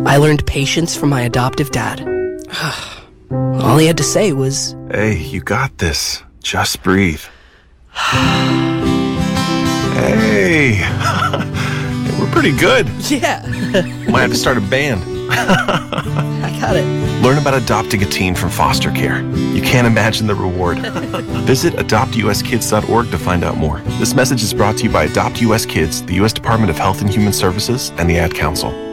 I learned patience from my adoptive dad. All he had to say was, "Hey, you got this. Just breathe." Hey, we're pretty good. yeah, Might have to start a band. I got it. Learn about adopting a teen from foster care. You can't imagine the reward. Visit adoptuskids.org to find out more. This message is brought to you by Adopt US Kids, the U.S. Department of Health and Human Services, and the Ad Council.